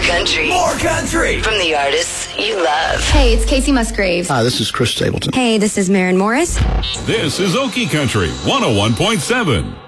country. More country. From the artists you love. Hey, it's Casey Musgraves. Hi, this is Chris Stapleton. Hey, this is Maren Morris. This is Okie Country 101.7.